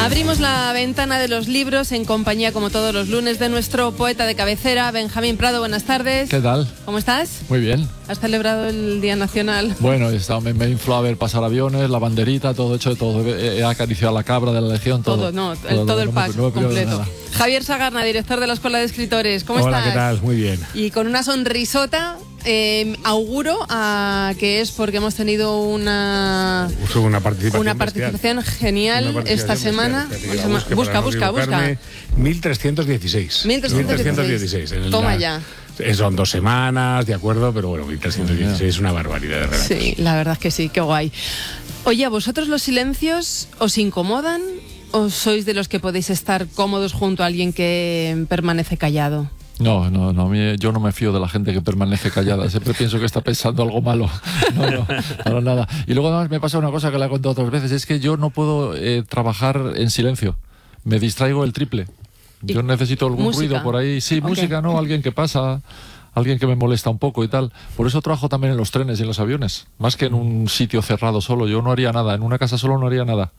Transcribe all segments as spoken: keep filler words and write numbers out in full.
Abrimos la ventana de los libros en compañía, como todos los lunes, de nuestro poeta de cabecera, Benjamín Prado. Buenas tardes. ¿Qué tal? ¿Cómo estás? Muy bien. ¿Has celebrado el Día Nacional? Bueno, está, me, me infló a ver pasar aviones, la banderita, todo hecho de todo. He, he acariciado a la cabra de la Legión, todo. Todo, no, el, todo, todo el no pack no completo. Javier Sagarna, director de la Escuela de Escritores. ¿Cómo Hola, estás? ¿qué tal? Muy bien. Y con una sonrisota, eh, auguro a que es porque hemos tenido una, una participación, una participación genial una participación esta semana. Bestial, busca, busca, busca. busca. mil trescientos dieciséis. mil trescientos dieciséis. Toma la, ya. Son dos semanas, de acuerdo, pero bueno, mil trescientos dieciséis es una barbaridad de relatos. Sí, la verdad es que sí, qué guay. Oye, ¿a vosotros los silencios os incomodan o sois de los que podéis estar cómodos junto a alguien que permanece callado? No, no, no, yo no me fío de la gente que permanece callada. Siempre pienso que está pensando algo malo. No, no, no, nada. Y luego además me pasa una cosa que le he contado otras veces, es que yo no puedo eh, trabajar en silencio. Me distraigo el triple. Yo necesito algún ¿Música? ruido por ahí. Sí, Okay. música, no, alguien que pasa, alguien que me molesta un poco y tal. Por eso trabajo también en los trenes y en los aviones, más que en un sitio cerrado solo. Yo no haría nada, en una casa solo no haría nada.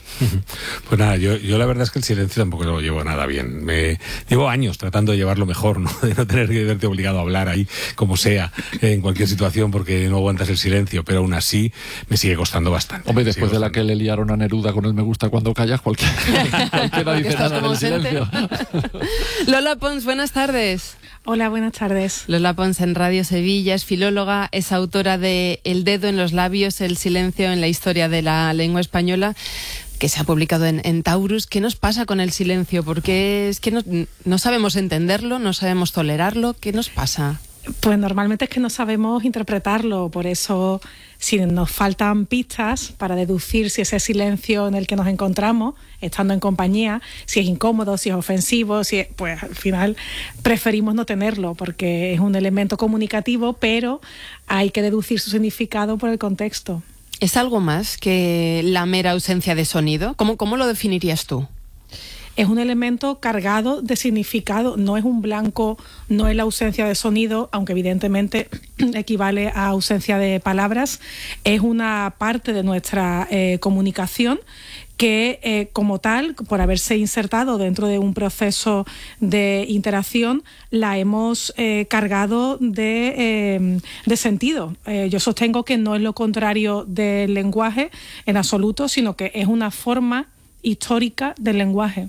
Pues nada, yo, yo la verdad es que el silencio tampoco lo llevo nada bien. Me llevo años tratando de llevarlo mejor, ¿no? De no tener que verte obligado a hablar ahí, como sea, en cualquier situación, porque no aguantas el silencio, pero aún así me sigue costando bastante. Hombre, después de la que le liaron a Neruda con el me gusta cuando callas, cualquiera, cualquiera dice nada del silencio. Lola Pons, buenas tardes. Hola, buenas tardes. Lola Pons en Radio Sevilla, es filóloga, es autora de El dedo en los labios, el silencio en la historia de la lengua española, que se ha publicado en, en Taurus. ¿Qué nos pasa con el silencio? Porque es que no, no sabemos entenderlo, no sabemos tolerarlo. ¿Qué nos pasa? Pues normalmente es que no sabemos interpretarlo, por eso si nos faltan pistas para deducir si ese silencio en el que nos encontramos, estando en compañía, si es incómodo, si es ofensivo, si es, pues al final preferimos no tenerlo porque es un elemento comunicativo, pero hay que deducir su significado por el contexto. ¿Es algo más que la mera ausencia de sonido? ¿Cómo, cómo lo definirías tú? Es un elemento cargado de significado, no es un blanco, no es la ausencia de sonido, aunque evidentemente equivale a ausencia de palabras. Es una parte de nuestra eh, comunicación que eh, como tal, por haberse insertado dentro de un proceso de interacción, la hemos eh, cargado de, eh, de sentido. Eh, yo sostengo que no es lo contrario del lenguaje en absoluto, sino que es una forma histórica del lenguaje.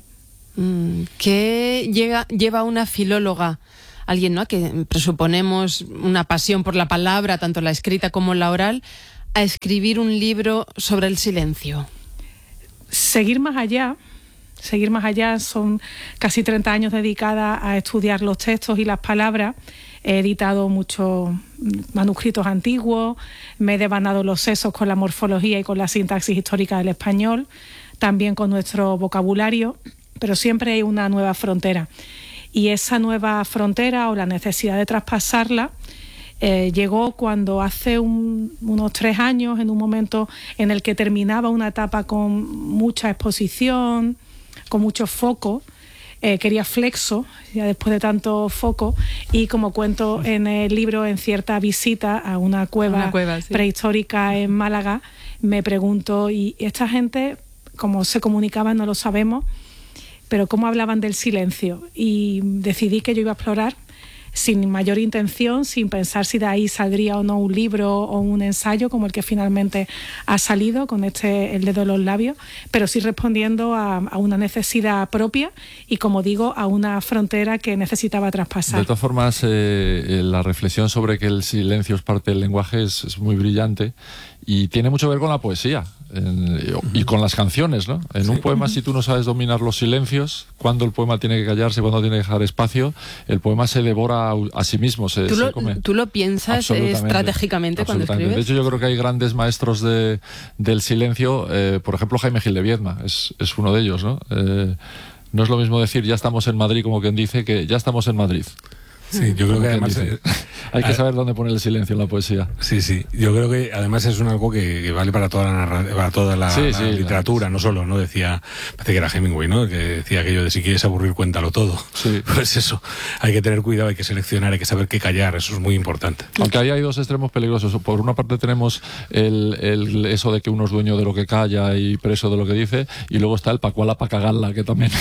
¿Qué llega, lleva una filóloga, alguien, ¿no?, que presuponemos una pasión por la palabra, tanto la escrita como la oral, a escribir un libro sobre el silencio? Seguir más allá, seguir más allá, son casi treinta años dedicada a estudiar los textos y las palabras. He editado muchos manuscritos antiguos, me he devanado los sesos con la morfología y con la sintaxis histórica del español, también con nuestro vocabulario, pero siempre hay una nueva frontera. Y esa nueva frontera o la necesidad de traspasarla eh, llegó cuando hace un, unos tres años, en un momento en el que terminaba una etapa con mucha exposición, con mucho foco, eh, quería flexo, ya después de tanto foco, y como cuento en el libro, en cierta visita a una cueva, una cueva sí. prehistórica en Málaga, me pregunto, ¿y esta gente cómo se comunicaba? No lo sabemos, pero cómo hablaban del silencio, y decidí que yo iba a explorar sin mayor intención, sin pensar si de ahí saldría o no un libro o un ensayo como el que finalmente ha salido con este El dedo en los labios, pero sí respondiendo a, a una necesidad propia y, como digo, a una frontera que necesitaba traspasar. De todas formas, eh, la reflexión sobre que el silencio es parte del lenguaje es, es muy brillante y tiene mucho que ver con la poesía. En, y con las canciones, ¿no? En sí. un poema, si tú no sabes dominar los silencios, cuando el poema tiene que callarse, cuando tiene que dejar espacio, el poema se devora a, a sí mismo, se, ¿Tú, se lo, come. ¿Tú lo piensas estratégicamente cuando escribes? De hecho, yo creo que hay grandes maestros de, del silencio, eh, por ejemplo, Jaime Gil de Viedma es, es uno de ellos, ¿no? Eh, no es lo mismo decir ya estamos en Madrid, como quien dice, que ya estamos en Madrid. Sí, yo creo que además Hay que saber dónde poner el silencio en la poesía. Sí, sí. Yo creo que además es un algo que, que vale para toda la, narra para toda la, sí, la sí, literatura, no solo, ¿no? Decía, parece que era Hemingway, ¿no? Que decía aquello de si quieres aburrir, cuéntalo todo. Sí. Pues eso, hay que tener cuidado, hay que seleccionar, hay que saber qué callar, eso es muy importante. Aunque ahí hay dos extremos peligrosos. Por una parte tenemos el, el eso de que uno es dueño de lo que calla y preso de lo que dice, y luego está el pacuala pa' cagarla, que también,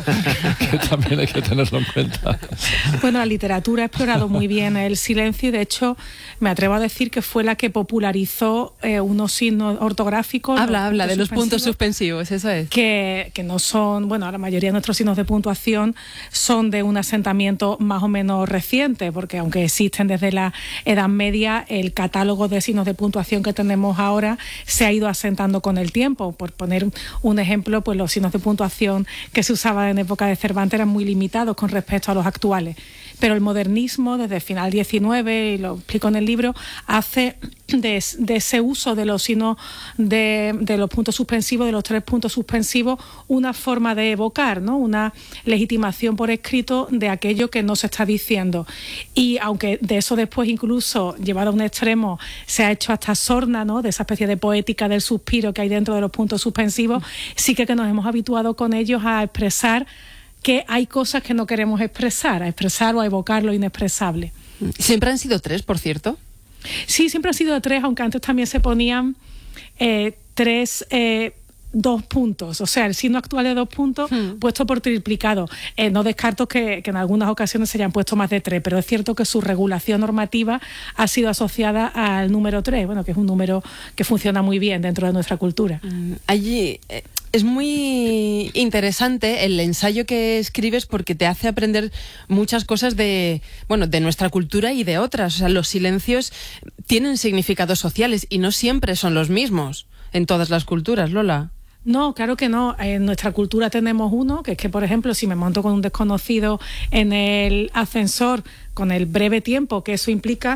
que también hay que tenerlo en cuenta. Bueno, la literatura ha explorado muy bien el silencio y de hecho me atrevo a decir que fue la que popularizó eh, unos signos ortográficos. Habla, habla de los puntos suspensivos, eso es. Que, que no son, bueno, la mayoría de nuestros signos de puntuación son de un asentamiento más o menos reciente, porque aunque existen desde la Edad Media, el catálogo de signos de puntuación que tenemos ahora se ha ido asentando con el tiempo. Por poner un ejemplo, pues los signos de puntuación que se usaban en época de Cervantes eran muy limitados con respecto a los actuales. Pero el modernismo, desde el final diecinueve, y lo explico en el libro, hace de, de ese uso de los signos de, de los puntos suspensivos, de los tres puntos suspensivos, una forma de evocar, ¿no? Una legitimación por escrito de aquello que no se está diciendo. Y aunque de eso después, incluso llevado a un extremo, se ha hecho hasta sorna, ¿no? De esa especie de poética del suspiro que hay dentro de los puntos suspensivos, sí que, que nos hemos habituado con ellos a expresar que hay cosas que no queremos expresar, a expresar o a evocar lo inexpresable. ¿Siempre han sido tres, por cierto? Sí, siempre han sido tres, aunque antes también se ponían eh, tres... Eh, dos puntos, o sea, el signo actual de dos puntos hmm. puesto por triplicado. Eh, no descarto que, que en algunas ocasiones se hayan puesto más de tres, pero es cierto que su regulación normativa ha sido asociada al número tres, bueno, que es un número que funciona muy bien dentro de nuestra cultura. Mm, allí eh, es muy interesante el ensayo que escribes porque te hace aprender muchas cosas de, bueno, de nuestra cultura y de otras. O sea, los silencios tienen significados sociales y no siempre son los mismos en todas las culturas, Lola. No, claro que no. En nuestra cultura tenemos uno, que es que, por ejemplo, si me monto con un desconocido en el ascensor, con el breve tiempo que eso implica,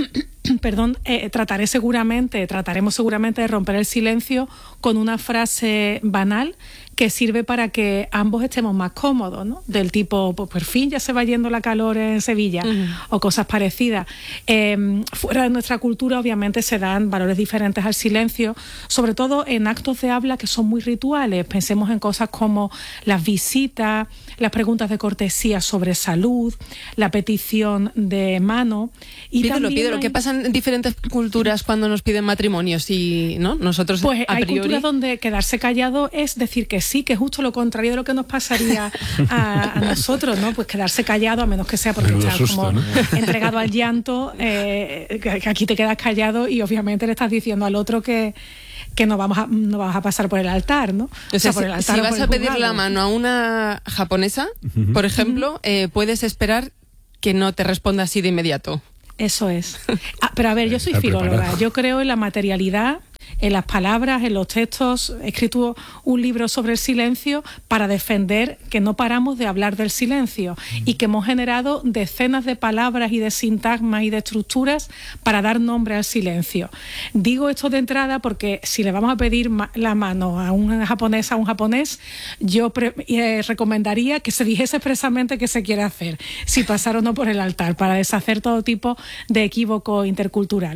perdón, eh, trataré seguramente, trataremos seguramente de romper el silencio con una frase banal que sirve para que ambos estemos más cómodos, ¿no? Del tipo, pues por fin ya se va yendo la calor en Sevilla, uh-huh. o cosas parecidas. Eh, fuera de nuestra cultura, obviamente, se dan valores diferentes al silencio, sobre todo en actos de habla que son muy rituales. Pensemos en cosas como las visitas, las preguntas de cortesía sobre salud, la petición de mano. Y pídelo, pídelo. hay... ¿Qué pasa en diferentes culturas cuando nos piden matrimonios? Y, ¿no? Nosotros, pues a hay priori... culturas donde quedarse callado es decir que sí, que es justo lo contrario de lo que nos pasaría a, a nosotros, ¿no? Pues quedarse callado, a menos que sea porque Menudo estás susto, como ¿no? entregado al llanto, eh, que aquí te quedas callado y obviamente le estás diciendo al otro que que no vamos a no vas a pasar por el altar, ¿no? O sea, por el altar si o vas por a el pedir juzgado. la mano a una japonesa, uh-huh. por ejemplo, uh-huh. eh, puedes esperar que no te responda así de inmediato. Eso es. Ah, pero a ver, yo soy Está filóloga. preparado. Yo creo en la materialidad, en las palabras, en los textos. He escrito un libro sobre el silencio para defender que no paramos de hablar del silencio mm. y que hemos generado decenas de palabras y de sintagmas y de estructuras para dar nombre al silencio. Digo esto de entrada porque si le vamos a pedir ma- la mano a un japonés a un japonés, yo pre- eh, recomendaría que se dijese expresamente qué se quiere hacer, si pasar o no por el altar, para deshacer todo tipo de equívoco intercultural.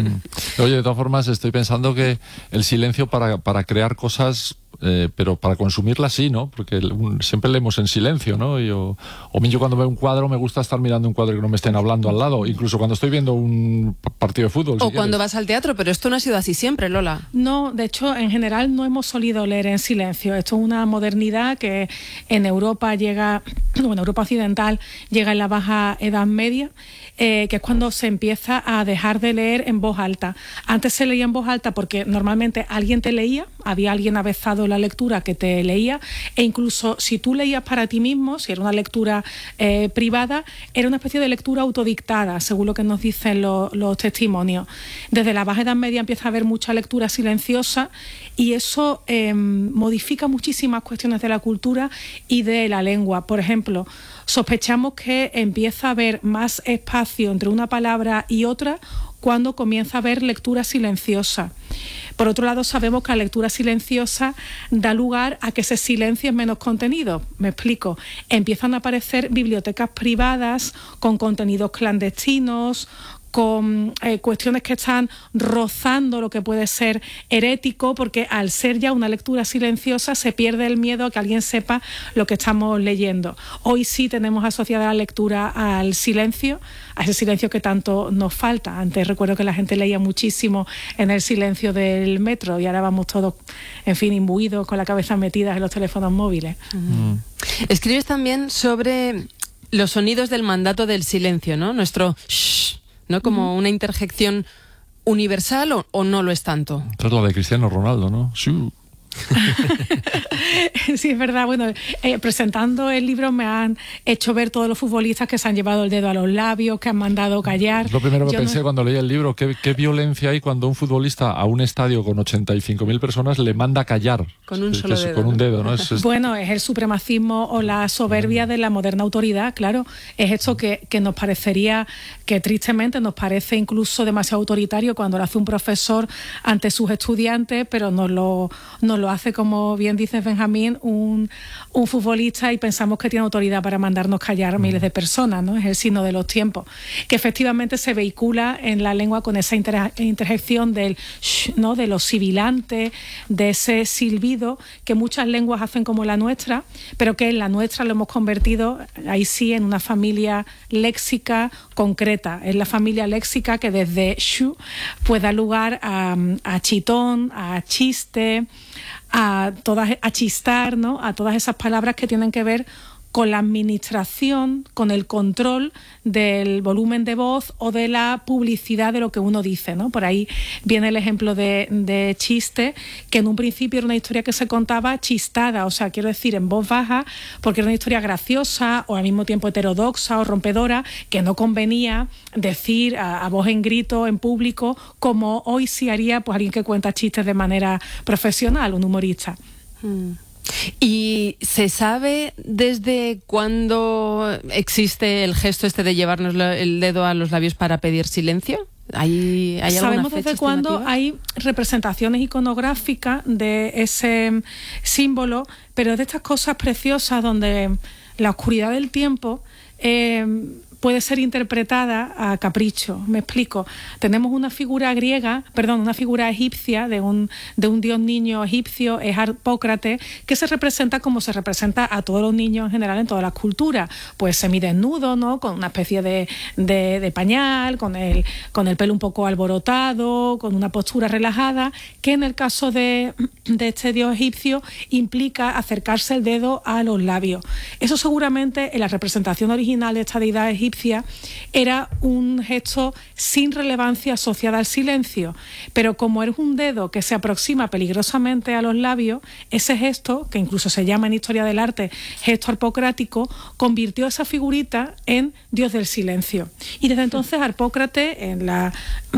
Mm. Oye, de todas formas, estoy pensando que el silencio para, para crear cosas, eh, pero para consumirlas sí, ¿no? Porque un, siempre leemos en silencio, ¿no? Y, o, o yo cuando veo un cuadro me gusta estar mirando un cuadro y que no me estén hablando al lado, incluso cuando estoy viendo un partido de fútbol. O si cuando quieres. vas al teatro, pero esto no ha sido así siempre, Lola. No, de hecho, en general no hemos solido leer en silencio. Esto es una modernidad que en Europa llega, bueno, en Europa occidental llega en la Baja Edad Media, eh, que es cuando se empieza a dejar de leer en voz alta. Antes se leía en voz alta porque normalmente alguien te leía, había alguien avezado en la lectura que te leía, e incluso si tú leías para ti mismo, si era una lectura eh, privada, era una especie de lectura autodictada, según lo que nos dicen lo, los testimonios. Desde la Baja Edad Media empieza a haber mucha lectura silenciosa y eso eh, modifica muchísimas cuestiones de la cultura y de la lengua. Por ejemplo, sospechamos que empieza a haber más espacio entre una palabra y otra cuando comienza a haber lectura silenciosa. Por otro lado, sabemos que la lectura silenciosa da lugar a que se silencien menos contenidos. Me explico. Empiezan a aparecer bibliotecas privadas con contenidos clandestinos, con eh, cuestiones que están rozando lo que puede ser herético, porque al ser ya una lectura silenciosa se pierde el miedo a que alguien sepa lo que estamos leyendo. Hoy sí tenemos asociada la lectura al silencio, a ese silencio que tanto nos falta. Antes recuerdo que la gente leía muchísimo en el silencio del metro y ahora vamos todos, en fin, imbuidos con la cabeza metida en los teléfonos móviles. Mm. Escribes también sobre los sonidos del mandato del silencio, ¿no? Nuestro shh, ¿no? Como una interjección universal o, o no lo es tanto. Esto es lo de Cristiano Ronaldo, ¿no? Sí. Sí, es verdad. Bueno, eh, presentando el libro me han hecho ver todos los futbolistas que se han llevado el dedo a los labios, que han mandado callar. Es lo primero que Yo pensé no... cuando leí el libro, qué, qué violencia hay cuando un futbolista a un estadio con ochenta y cinco mil personas le manda callar. Con un es, solo es, dedo. Con un dedo, ¿no? Es, es... Bueno, es el supremacismo o la soberbia de la moderna autoridad, claro. Es esto que, que nos parecería, que tristemente nos parece incluso demasiado autoritario cuando lo hace un profesor ante sus estudiantes, pero nos lo, nos lo hace, como bien dice Benjamín, un, un futbolista, y pensamos que tiene autoridad para mandarnos callar a miles de personas, ¿no? Es el signo de los tiempos, que efectivamente se vehicula en la lengua con esa inter, interjección del shh, ¿no? De lo sibilante, de ese silbido que muchas lenguas hacen como la nuestra, pero que en la nuestra lo hemos convertido, ahí sí, en una familia léxica concreta. Es la familia léxica que desde shu pues da lugar a, a chitón, a chiste, a todas, a chistar, ¿no? A todas esas palabras que tienen que ver con la administración, con el control del volumen de voz o de la publicidad de lo que uno dice, ¿no? Por ahí viene el ejemplo de, de chiste, que en un principio era una historia que se contaba chistada, o sea, quiero decir, en voz baja, porque era una historia graciosa o al mismo tiempo heterodoxa o rompedora, que no convenía decir a, a voz en grito, en público, como hoy sí haría pues alguien que cuenta chistes de manera profesional, un humorista. Mm. ¿Y se sabe desde cuándo existe el gesto este de llevarnos el dedo a los labios para pedir silencio? ¿Hay, hay Sabemos fecha desde cuándo estimativa? Hay representaciones iconográficas de ese símbolo, pero de estas cosas preciosas donde la oscuridad del tiempo eh, puede ser interpretada a capricho. Me explico. Tenemos una figura griega, perdón, una figura egipcia de un, de un dios niño egipcio, es Harpócrates, que se representa como se representa a todos los niños en general en todas las culturas. Pues semidesnudo, ¿no? Con una especie de, de, de pañal, con el, con el pelo un poco alborotado, con una postura relajada, que en el caso de, de este dios egipcio implica acercarse el dedo a los labios. Eso seguramente en la representación original de esta deidad egipcia era un gesto sin relevancia asociada al silencio, pero como es un dedo que se aproxima peligrosamente a los labios, ese gesto, que incluso se llama en historia del arte gesto harpocrático, convirtió a esa figurita en dios del silencio. Y desde entonces Harpócrates en, la,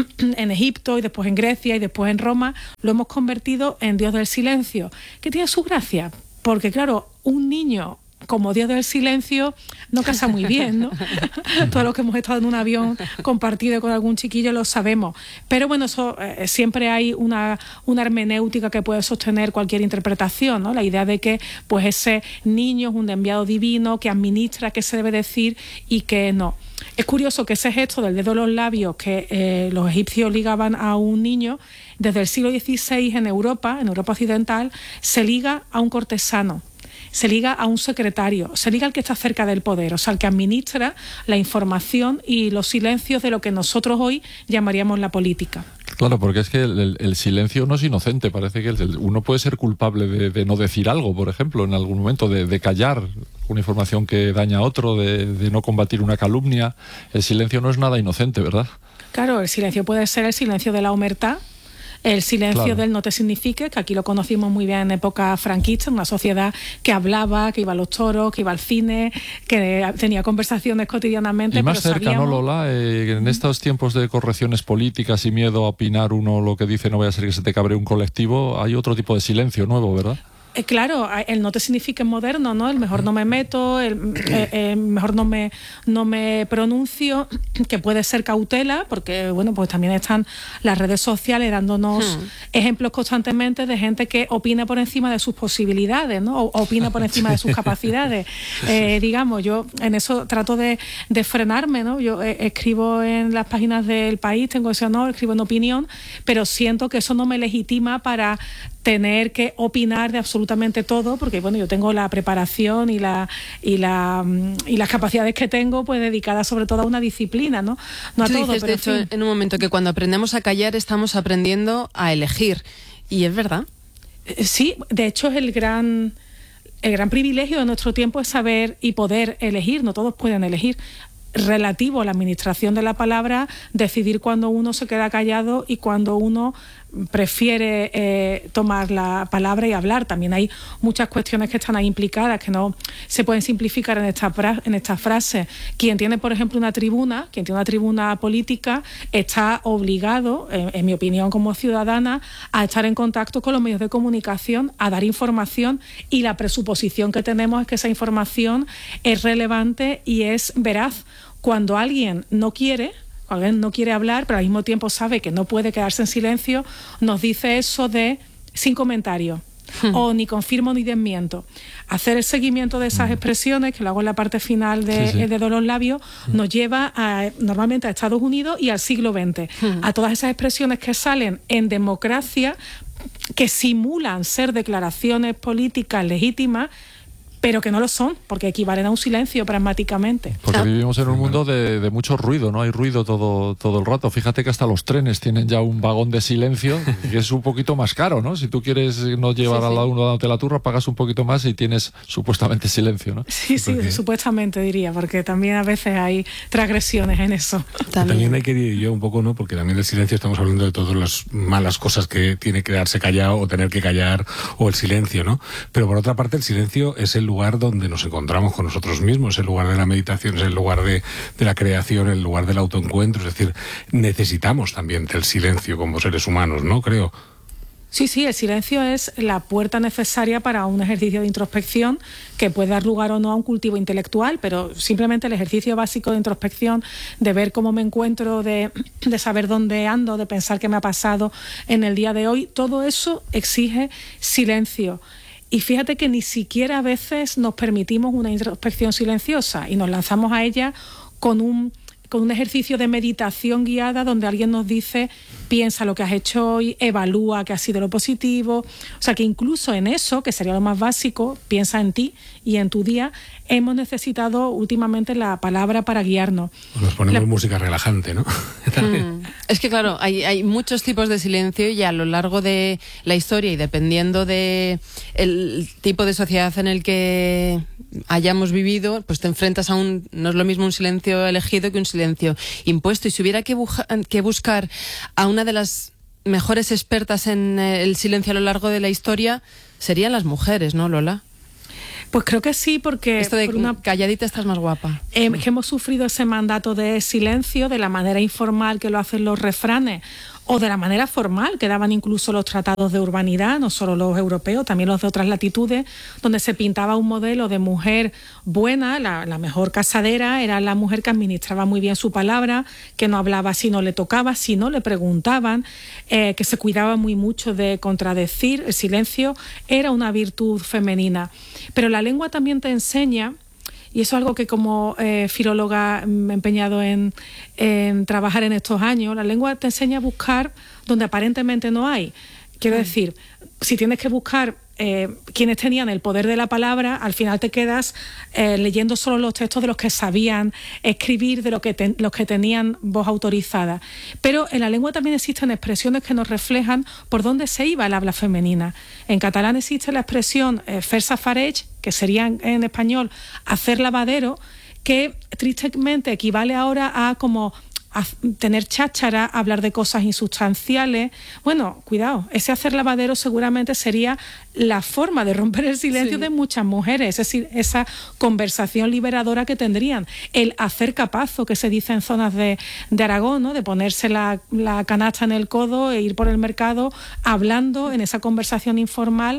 en Egipto y después en Grecia y después en Roma lo hemos convertido en dios del silencio, que tiene su gracia, porque claro, un niño como dios del silencio no casa muy bien, ¿no? Todos los que hemos estado en un avión compartido con algún chiquillo lo sabemos. Pero bueno, eso eh, siempre hay una, una hermenéutica que puede sostener cualquier interpretación, ¿no? La idea de que pues ese niño es un enviado divino que administra qué se debe decir y qué no. Es curioso que ese gesto del dedo en los labios que eh, los egipcios ligaban a un niño, desde el siglo dieciséis en Europa, en Europa occidental, se liga a un cortesano. Se liga a un secretario, se liga al que está cerca del poder, o sea, al que administra la información y los silencios de lo que nosotros hoy llamaríamos la política. Claro, porque es que el, el, el silencio no es inocente. Parece que el, uno puede ser culpable de, de no decir algo, por ejemplo, en algún momento, de, de callar una información que daña a otro, de, de no combatir una calumnia. El silencio no es nada inocente, ¿verdad? Claro, el silencio puede ser el silencio de la omertá, el silencio claro. del no te signifique, que aquí lo conocimos muy bien en época franquista, una sociedad que hablaba, que iba a los toros, que iba al cine, que tenía conversaciones cotidianamente. Y más pero cerca, sabíamos... ¿no, Lola? Eh, en estos tiempos de correcciones políticas y miedo a opinar uno lo que dice, no vaya a ser que se te cabre un colectivo, hay otro tipo de silencio nuevo, ¿verdad? Eh, claro, el no te significa moderno, ¿no? El mejor no me meto, el eh, eh, mejor no me, no me pronuncio, que puede ser cautela, porque, bueno, pues también están las redes sociales dándonos hmm. ejemplos constantemente de gente que opina por encima de sus posibilidades, ¿no? O opina por encima de sus capacidades. Eh, digamos, yo en eso trato de, de frenarme, ¿no? Yo eh, escribo en las páginas del País, tengo ese honor, escribo en Opinión, pero siento que eso no me legitima para tener que opinar de absolutamente todo, porque bueno, yo tengo la preparación y la y la y las capacidades que tengo, pues dedicadas sobre todo a una disciplina, ¿no? No a Tú todo, dices, pero de hecho, en, en un momento que cuando aprendemos a callar estamos aprendiendo a elegir, y es verdad. Sí, de hecho es el gran el gran privilegio de nuestro tiempo es saber y poder elegir, no todos pueden elegir. Relativo a la administración de la palabra, decidir cuándo uno se queda callado y cuándo uno prefiere eh, tomar la palabra y hablar. También hay muchas cuestiones que están ahí implicadas, que no se pueden simplificar en esta, en esta frase. Quien tiene, por ejemplo, una tribuna, quien tiene una tribuna política, está obligado, en, en mi opinión como ciudadana, a estar en contacto con los medios de comunicación, a dar información, y la presuposición que tenemos es que esa información es relevante y es veraz. Cuando alguien no quiere... alguien no quiere hablar, pero al mismo tiempo sabe que no puede quedarse en silencio, nos dice eso de sin comentario, hmm. o ni confirmo ni desmiento. Hacer el seguimiento de esas expresiones, que lo hago en la parte final de, sí, sí. de los labios, hmm. nos lleva a, normalmente a Estados Unidos y al siglo veinte. Hmm. A todas esas expresiones que salen en democracia, que simulan ser declaraciones políticas legítimas, pero que no lo son, porque equivalen a un silencio pragmáticamente. Porque ah. vivimos en un mundo de, de mucho ruido, ¿no? Hay ruido todo, todo el rato. Fíjate que hasta los trenes tienen ya un vagón de silencio, que es un poquito más caro, ¿no? Si tú quieres no llevar sí, al lado sí. uno dándote la turra, pagas un poquito más y tienes supuestamente silencio, ¿no? Sí, sí, porque... supuestamente diría, porque también a veces hay transgresiones en eso. También, también hay que ir yo un poco, ¿no? Porque también del silencio estamos hablando de todas las malas cosas que tiene que quedarse callado o tener que callar, o el silencio, ¿no? Pero por otra parte, el silencio es el lugar donde nos encontramos con nosotros mismos, es el lugar de la meditación, es el lugar de, de la creación, el lugar del autoencuentro. Es decir, necesitamos también del silencio como seres humanos, ¿no? Creo. Sí, sí, el silencio es la puerta necesaria para un ejercicio de introspección que puede dar lugar o no a un cultivo intelectual, pero simplemente el ejercicio básico de introspección, de ver cómo me encuentro, de, de saber dónde ando, de pensar qué me ha pasado en el día de hoy, todo eso exige silencio. Y fíjate que ni siquiera a veces nos permitimos una introspección silenciosa y nos lanzamos a ella con un, con un ejercicio de meditación guiada donde alguien nos dice, piensa lo que has hecho hoy, evalúa qué ha sido lo positivo. O sea que incluso en eso, que sería lo más básico, piensa en ti y en tu día, hemos necesitado últimamente la palabra para guiarnos. Nos ponemos la... música relajante, ¿no? Mm. Es que claro, hay, hay muchos tipos de silencio y a lo largo de la historia y dependiendo de el tipo de sociedad en el que hayamos vivido, pues te enfrentas a un, no es lo mismo un silencio elegido que un silencio impuesto. Y si hubiera que, buja, que buscar a una de las mejores expertas en el silencio a lo largo de la historia, serían las mujeres, ¿no, Lola? Pues creo que sí, porque... Esto de por una, calladita estás más guapa. Eh, que hemos sufrido ese mandato de silencio de la manera informal que lo hacen los refranes o de la manera formal que daban incluso los tratados de urbanidad, no solo los europeos, también los de otras latitudes, donde se pintaba un modelo de mujer buena, la, la mejor casadera era la mujer que administraba muy bien su palabra, que no hablaba si no le tocaba, si no le preguntaban, eh, que se cuidaba muy mucho de contradecir. El silencio era una virtud femenina. Pero la lengua también te enseña, y eso es algo que como eh, filóloga me he empeñado en, en trabajar en estos años, la lengua te enseña a buscar donde aparentemente no hay. Quiero mm. decir, si tienes que buscar eh, quienes tenían el poder de la palabra, al final te quedas eh, leyendo solo los textos de los que sabían escribir, de los que, te, los que tenían voz autorizada. Pero en la lengua también existen expresiones que nos reflejan por dónde se iba el habla femenina. En catalán existe la expresión eh, fer safareig, que sería en, en español hacer lavadero, que tristemente equivale ahora a como a tener cháchara, hablar de cosas insustanciales. Bueno, cuidado, ese hacer lavadero seguramente sería la forma de romper el silencio sí. de muchas mujeres, es decir, esa conversación liberadora que tendrían. El hacer capazo, que se dice en zonas de, de Aragón, ¿no? De ponerse la, la canasta en el codo e ir por el mercado hablando en esa conversación informal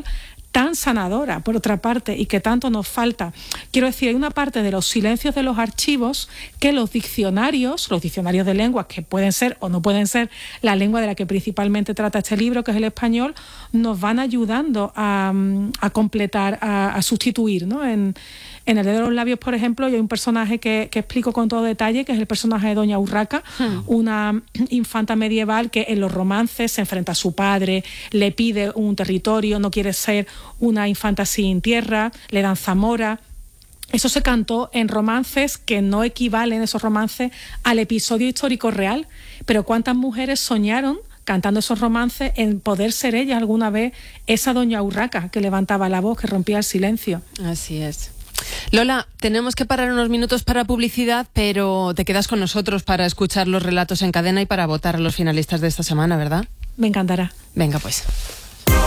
tan sanadora, por otra parte, y que tanto nos falta. Quiero decir, hay una parte de los silencios de los archivos que los diccionarios, los diccionarios de lenguas, que pueden ser o no pueden ser la lengua de la que principalmente trata este libro, que es el español, nos van ayudando a, a completar, a, a sustituir, ¿no? En, en El dedo de los labios, por ejemplo, hay un personaje que, que explico con todo detalle, que es el personaje de Doña Urraca, hmm. una infanta medieval que en los romances se enfrenta a su padre, le pide un territorio, no quiere ser una infanta sin tierra, le dan Zamora. Eso se cantó en romances que no equivalen, esos romances, al episodio histórico real. Pero ¿cuántas mujeres soñaron cantando esos romances en poder ser ellas alguna vez esa Doña Urraca que levantaba la voz, que rompía el silencio? Así es. Lola, tenemos que parar unos minutos para publicidad, pero te quedas con nosotros para escuchar los relatos en cadena y para votar a los finalistas de esta semana, ¿verdad? Me encantará. Venga, pues.